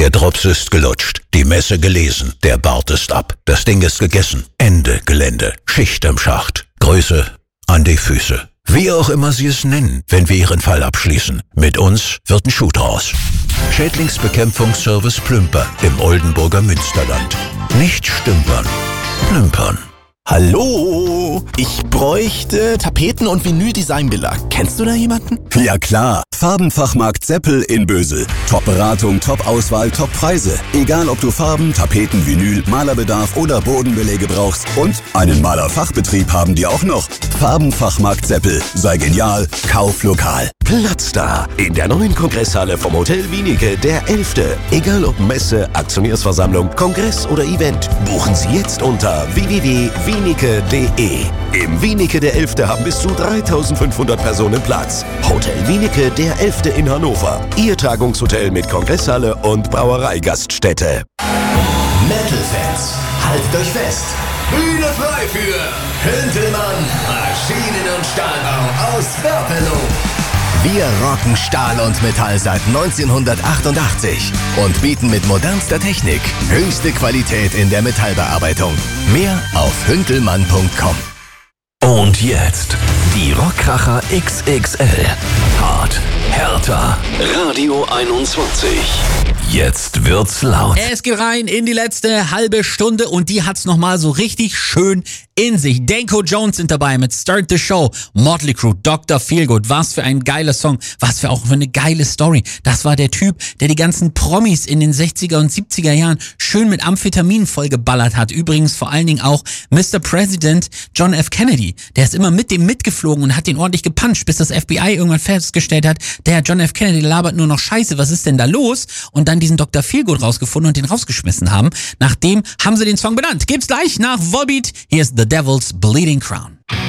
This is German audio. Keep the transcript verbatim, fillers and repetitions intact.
Der Drops ist gelutscht, die Messe gelesen, der Bart ist ab, das Ding ist gegessen. Ende Gelände, Schicht im Schacht, Grüße an die Füße. Wie auch immer Sie es nennen, wenn wir Ihren Fall abschließen. Mit uns wird ein Schuh draus. Schädlingsbekämpfungsservice Plümper im Oldenburger Münsterland. Nicht stümpern, plümpern. Hallo, ich bräuchte Tapeten- und Vinyl-Designbilder. Kennst du da jemanden? Ja klar, Farbenfachmarkt Seppel in Bösel. Top-Beratung, Top-Auswahl, Top-Preise. Egal ob du Farben, Tapeten, Vinyl, Malerbedarf oder Bodenbeläge brauchst. Und einen Malerfachbetrieb haben die auch noch. Farbenfachmarkt Seppel. Sei genial, kauf lokal. Platz da in der neuen Kongresshalle vom Hotel Wienicke, der elfte. Egal ob Messe, Aktionärsversammlung, Kongress oder Event, buchen Sie jetzt unter w w w punkt wienicke punkt de. Im Wienicke der elfte haben bis zu dreitausendfünfhundert Personen Platz. Hotel Wienicke der elfte in Hannover. Ihr Tagungshotel mit Kongresshalle und Brauereigaststätte. Metal-Fans, haltet euch fest. Bühne frei für Hüntelmann, Maschinen- und Stahlbau aus Werpelow. Wir rocken Stahl und Metall seit neunzehnhundertachtundachtzig und bieten mit modernster Technik höchste Qualität in der Metallbearbeitung. Mehr auf hüntelmann punkt com. Und jetzt die Rockkracher X X L. Hart, härter, Radio einundzwanzig. Jetzt wird's laut. Es geht rein in die letzte halbe Stunde und die hat's nochmal so richtig schön in sich. Danko Jones sind dabei mit Start the Show, Motley Crue, Doktor Feelgood. Was für ein geiler Song, was für auch für eine geile Story. Das war der Typ, der die ganzen Promis in den sechziger und siebziger Jahren schön mit Amphetaminen vollgeballert hat. Übrigens vor allen Dingen auch Mister President John F. Kennedy. Der ist immer mit dem mitgeflogen und hat den ordentlich gepuncht, bis das F B I irgendwann festgestellt hat, der John F. Kennedy labert nur noch Scheiße, was ist denn da los? Und dann diesen Doktor Feelgood rausgefunden und den rausgeschmissen haben. Nachdem haben sie den Song benannt. Gibt's gleich nach Volbeat. Hier ist The Devil's Bleeding Crown.